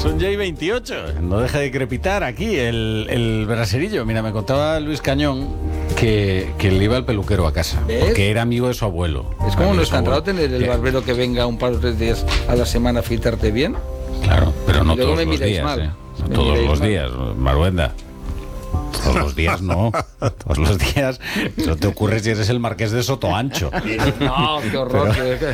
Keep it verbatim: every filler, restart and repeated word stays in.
Son ya y veintiocho. No deja de crepitar aquí el, el braserillo. Mira, me contaba Luis Cañón que, que le iba al peluquero a casa. ¿Ves? Porque era amigo de su abuelo. Es como Amigo no de es su tan abuelo. raro tener el Que- barbero que venga un par o tres días a la semana a afeitarte bien. Claro, pero no Y luego todos me los miráis días. mal. ¿eh? No Me todos miráis los mal. días, Maruenda. Todos los días no. Todos los días. Eso te ocurre si eres el marqués de Sotoancho. No, qué horror. Pero- que-